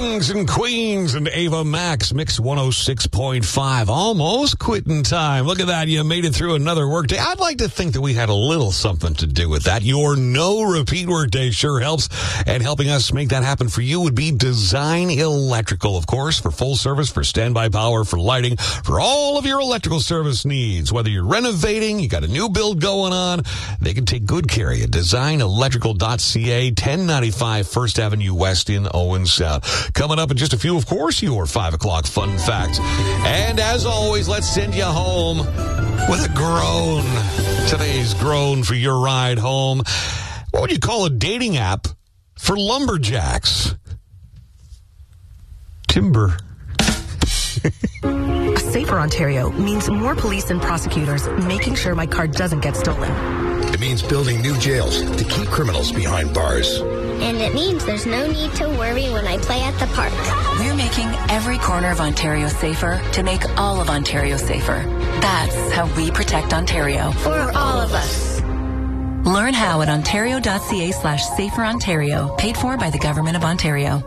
Kings and Queens and Ava Max, Mix 106.5. Almost quitting time. Look at that. You made it through another workday. I'd like to think that we had a little something to do with that. Your no repeat workday sure helps. And helping us make that happen for you would be Design Electrical, of course, for full service, for standby power, for lighting, for all of your electrical service needs. Whether you're renovating, you got a new build going on, they can take good care of you. DesignElectrical.ca, 1095 First Avenue West in Owen Sound. Coming up in just a few, of course, your 5 o'clock fun fact. And as always, let's send you home with a groan. Today's groan for your ride home. What would you call a dating app for lumberjacks? Timber. A safer Ontario means more police and prosecutors making sure my car doesn't get stolen. It means building new jails to keep criminals behind bars. And it means there's no need to worry when I play at the park. We're making every corner of Ontario safer to make all of Ontario safer. That's how we protect Ontario. For all of us. Learn how at ontario.ca/saferontario, paid for by the Government of Ontario.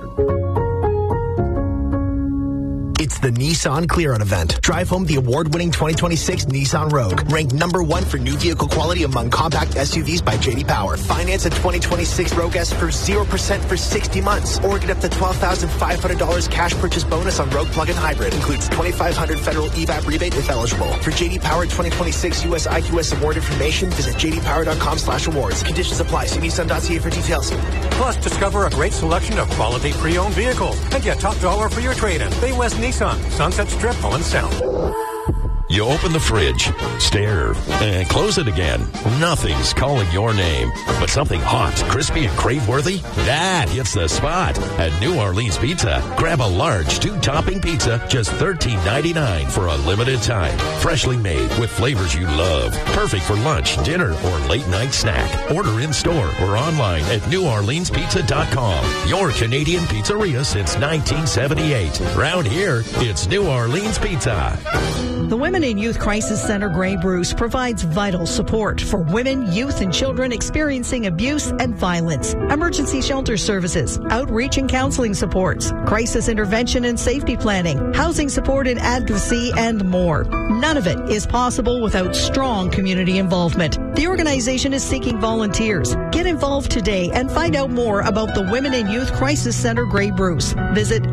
It's the Nissan Clear Out event. Drive home the award-winning 2026 Nissan Rogue, ranked number 1 for new vehicle quality among compact SUVs by J.D. Power. Finance a 2026 Rogue S for 0% for 60 months, or get up to $12,500 cash purchase bonus on Rogue Plug-in Hybrid. Includes $2,500 federal EVAP rebate if eligible. For J.D. Power 2026 U.S. IQS award information, visit jdpower.com/awards. Conditions apply. See Nissan.ca for details. Plus, discover a great selection of quality pre-owned vehicles and get top dollar for your trade-in. Bay West Nissan, Sunset Strip, Owen Sound. You open the fridge, stare, and close it again. Nothing's calling your name, but something hot, crispy, and crave-worthy? That hits the spot at New Orleans Pizza. Grab a large 2-topping pizza, just $13.99 for a limited time. Freshly made with flavors you love. Perfect for lunch, dinner, or late-night snack. Order in-store or online at NewOrleansPizza.com. Your Canadian pizzeria since 1978. Round here, it's New Orleans Pizza. The Women and Youth Crisis Center Grey Bruce provides vital support for women, youth, and children experiencing abuse and violence, emergency shelter services, outreach and counseling supports, crisis intervention and safety planning, housing support and advocacy, and more. None of it is possible without strong community involvement. The organization is seeking volunteers. Get involved today and find out more about the Women and Youth Crisis Center Grey Bruce. Visit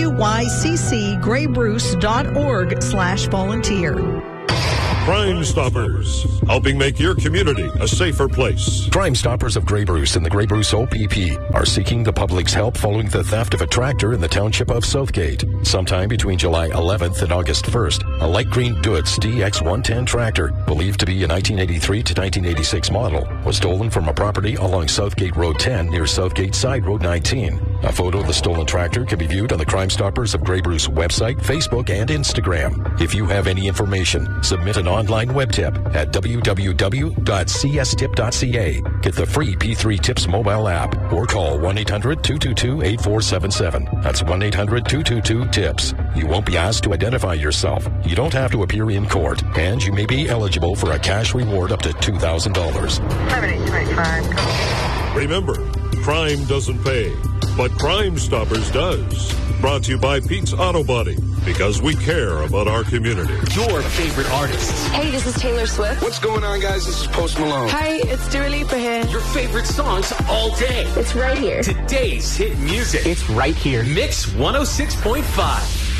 wyccgraybruce.org/volunteer. Crime Stoppers, helping make your community a safer place. Crime Stoppers of Grey Bruce and the Grey Bruce OPP are seeking the public's help following the theft of a tractor in the township of Southgate. Sometime between July 11th and August 1st, a light green Dutz DX110 tractor, believed to be a 1983 to 1986 model, was stolen from a property along Southgate Road 10 near Southgate Side Road 19. A photo of the stolen tractor can be viewed on the Crime Stoppers of Grey Bruce website, Facebook, and Instagram. If you have any information, submit an online web tip at www.cstip.ca. Get the free P3 Tips mobile app or call 1-800-222-8477. That's 1-800-222-TIPS. You won't be asked to identify yourself. You don't have to appear in court, and you may be eligible for a cash reward up to $2,000. Remember, crime doesn't pay, but Crime Stoppers does. Brought to you by Pete's Auto Body, because we care about our community. Your favorite artists. Hey, this is Taylor Swift. What's going on, guys? This is Post Malone. Hi, it's Dua Lipa here. Your favorite songs all day. It's right here. Today's hit music. It's right here. Mix 106.5.